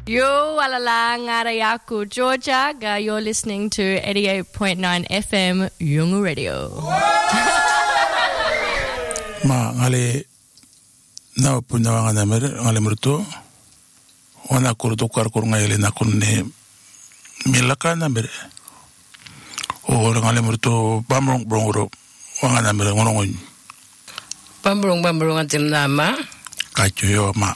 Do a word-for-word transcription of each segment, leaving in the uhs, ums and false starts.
Yo walala ngarayaku Georgia ga you're listening to eighty-eight point nine F M Yungu Radio. Ma ngale na punawanga na mer ngale murto ona kurto kar kur ngale na kunne milaka na mer o ngale murto bamrong brongro wanga na mer ngonongon bamrong bamrong atil nama kacho yo ma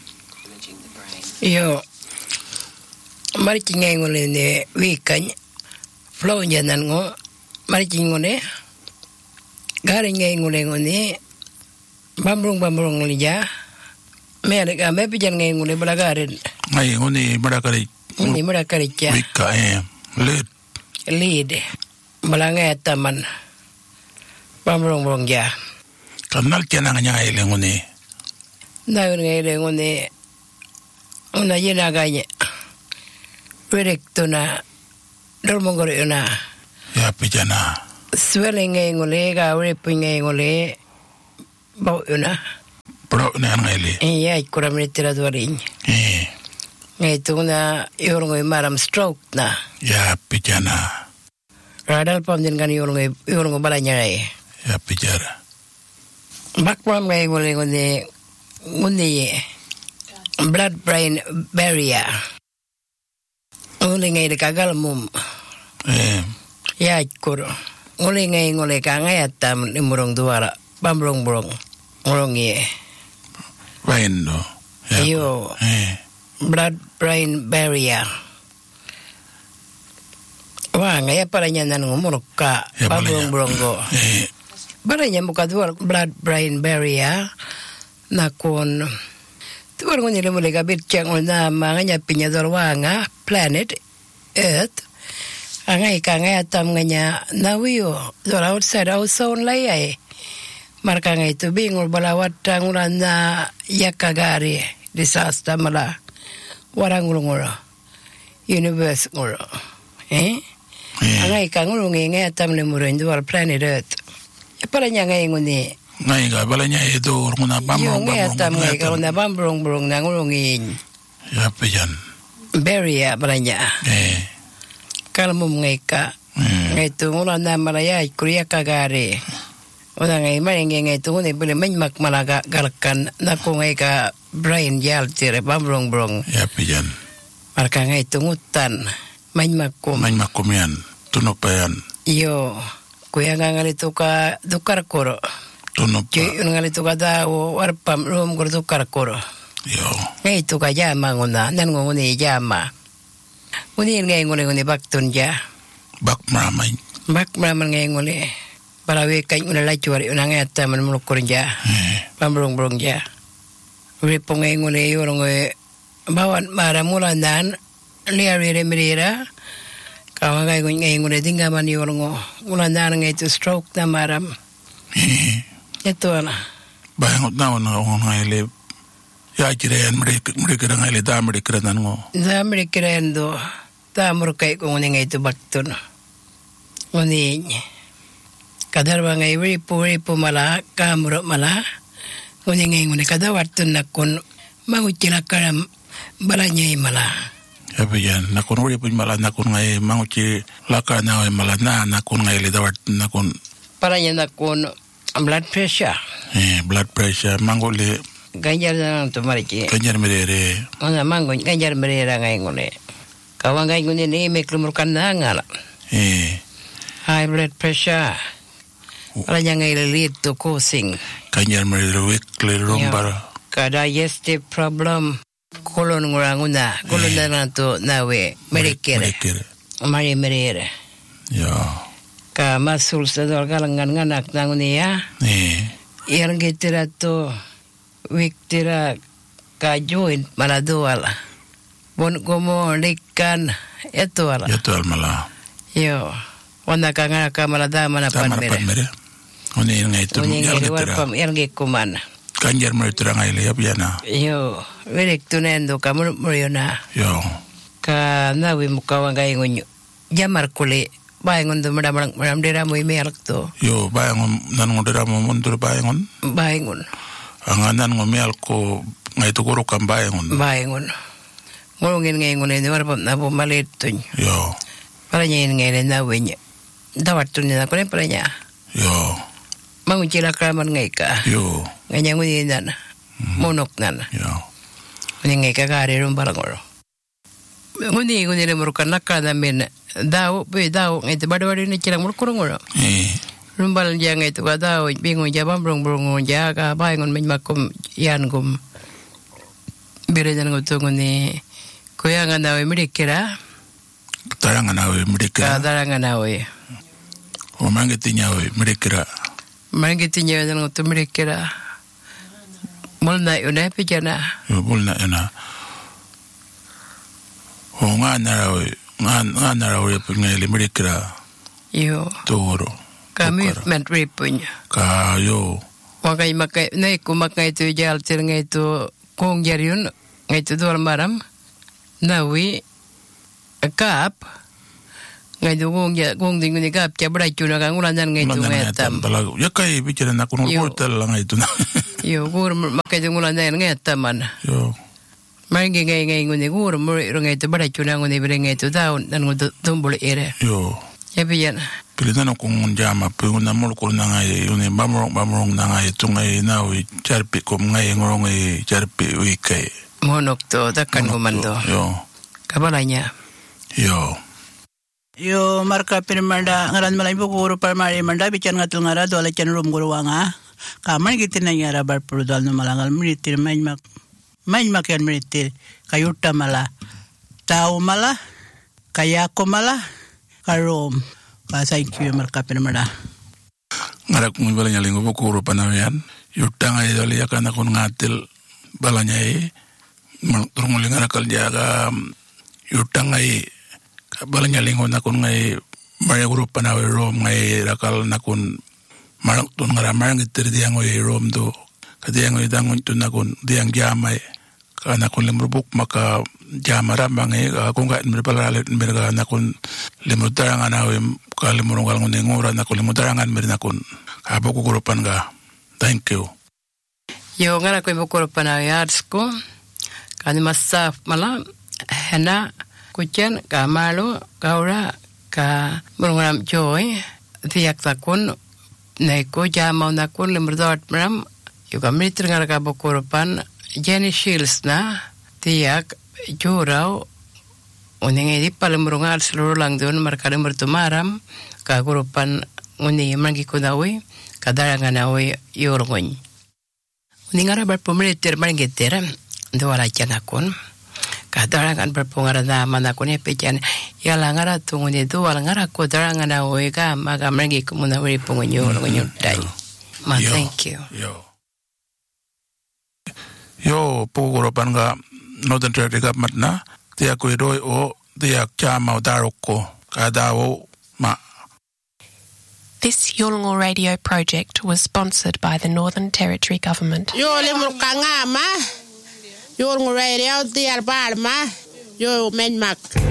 yo mari ngengole ne wikany flow nyanan ngo mari ngone gare ngengole ngone bamrong bamrong lija mere ga me pijan ngengole balagare ngai ngone balagare ngone balagare cha wika eh lead lead balanga taman bamrong bamrong ja kanal kena nganya ile ngone na ngele ngone una yena ganye Direktuna dormongore una ya pijana swelling ngole ga ripping ngole bau una pro na ngale ya ikura minitira duarin eh ngai tuna yorngo maram stroke na ya pijana radal pam din kan yorngo yorngo balanya ai ya pijara bakram ngai ngole ngone ngone blood brain barrier ngole ngai de kagal mum eh ya ikura ngole ngai ngole ka ngai atam ni murong duara bamrong brong ngorong ye Vaino. Yo. Eh. Blood brain barrier. Wah, ngaya paranya nan ngomong ka bamrong brongo. Eh. Baranya muka dua blood brain barrier nakon. Tuar ngone le mule ka bitchang na manganya pinya dorwanga planet Earth. Angai ka ngaya tam nganya nawiyo dor outside ozone layer. Marka ngai tu bingul balawat tanguran na yakagari disaster mala warang ngulunguro universe nguro eh angai ka ngulungi ngai tam le muro ndual planet Earth para nya ngai nguni ngai ga balanya edo nguna bamrong ngai tam ngai ka na bamrong brong na ngulungi ya pejan barrier balanya eh kalmum ngai ka ngai tu ngula na malaya kuria kagari Ona ngai maringe ngai tu ne bele menmak malaga galkan na ko ngai ka brain yal tire bamrong brong ya pijan marka ngai tu ngutan menmak ko menmak komian tuno payan yo ko yang ngali tu ka dukar koro tuno pa yo ngali tu ka da o warpam rom gor dukar koro yo ngai tu ka jama ngona nan ngone jama uni ngai ngone ngone baktun ja bak mamai bak mamai ngai ngone para we kai una la chuari una ngata man mo korja pambrong brong ja we pongai ngone yorong e bawan mara mulandan liare remira kawagai ngai ngone dinga man yorong mulandan ngai to stroke na maram eto ana bayang na ona ngai le ya kiren mre mre kira ngai le da mre kira nan ngo da mre kira ndo ta mur kai ko ngai to baktun ngone kadar bangai wiri puri pumala kamuro mala ngone ngai ngone kada wartun nakon mangucila karam balanya mala ya biyan nakon wiri pun mala nakon ngai manguci laka na mala na nakon ngai le dawat nakon paranya nakon blood pressure eh blood pressure mangole ganjar nang to mariki ganjar merere ona mango ganjar merere ngai ngone kawang ngai ngone ni meklumur kananga eh high blood pressure Ala yang ngai lead to causing kanyar merewek le rombar ka digestive problem kolon nguranguna kolon na to nawe merikere mari merere ya ka masul sador galangan nganak nanguni ya eh yang getira to wiktira ka join maladual bon como lekan eto ala eto al mala yo wana ka ngana ka malada mana pan mere Oni ngai tu yalgetira. Pam yalge kumana. Kanjar merutera ngai le apiana. Yo, verek tunendo kamu muriona. Yo. Ka nawi mukawa ngai ngonyo. Jamar kule bayangon do madam madam dera mo email to. Yo, bayangon nan ngodera mo mundur bayangon. Bayangon. Anganan ngomel ko ngai to goro kan bayangon. Bayangon. ngulungin ngay ngulin warapap na po malitun. Yo. Para niya yung ngay na winya. Dawat tunin ako na para niya. Yo. Manguncila kraman ngay ka. Yo. Nganya ngunin na na. Munok na na. Yo. Ngunin ngay ka kari rum balangoro. Ngunin ngunin na murukan nakala namin. Daw, pwede daw. Ngay tabadawari na chilang murukurungoro. Eh. Rumbal dia ngay tu daw. Bingung dia bambrung-brung dia ka bayangon makum yan gum. Birejan ngutung ni kuya nga nawe mirikira. Tarangan nawe mirikira. Tarangan nawe. O mangiti nawe mirikira. Mangiti nawe dan ngutung mirikira. Mulna yun eh pijana. Yo mulna ena. O nga narawe nga nga narawe pingeli mirikira. Yo. Toro. Kami mentri punya. Ka yo. Wakai makai nai ku makai tu jal tir ngai tu kong jariun ngai tu dua maram. Nawi kap ngai tu kong ja kong tingu ni kap cabra cuna kang ulan jan ngai tu ngai tam. Balagu ya kai bicara nak kunul portal lang ngai tu na. Yo gur makai tu ulan jan ngai taman. Yo. Mai ngai ngai ngai nguni gur mu ngai tu bara cuna nguni bere ngai tu daun dan ngu tumbul ere. Yo. Ya pian. Pilitano kung jama pung na mul kur na ngai uni bamrong bamrong na ngai tungai na wi charpi kum ngai ngorong ngai charpi wi kai. Monok to takkan komando. Yo. Kabalanya. Yo. Yo marka pirmanda ngaran malay po guru parmari manda bican ngatul ngara do alacan rum guru wanga. Kaman gitin na ngara bar prudal no malangal meritir main mak main mak yan meritir kayuta mala. Tao mala kayako mala karom. Thank you marka pirmada. Ngara kung balanya lingo po guru panawian. Yuta ngai dali akan akun ngatil balanya e. Turung ngara kal jaga yuta ngai balanya lingo nakun ngai maya guru panawi rom ngai rakal nakun marang tun ngara marang itir diang oi rom do kadiang oi dangun tun nakun diang jamai kana kun lemrubuk maka jamara bange aku nggak berpalalit mereka nakun lemutarangan awe kali murungal ngunde ngora nakun lemutarangan mereka nakun apa kukurupan ga thank you yo ngara ko kukurupan ayarsko kani masaf mala hena kucen ka malu kaura ka murungalam joy tiak takun neko jamau nakun lemurdot meram yo kami tengara ka kukurupan Jenny Shields na tiak jurau uningi di palemurungal seluruh lang doon markada mertumaram kagurupan uni mangi kunawi kadarangan awi yorngon uningara berpemilitir mangitir dua rajan akun kadarangan berpengara nama nakun epijan ya langara tunguni dua langara kudarangan awi ka maga mangi kunawi pengunyo pengunyo dai ma thank you yo yo pugurupan ga Northern Territory Government na tiak kuidoi o tiak chamau daroko kadawo ma. This Yolngu radio project was sponsored by the Northern Territory Government. Yo le murkanga ma Yolngu radio tiar bar ma yo menmak.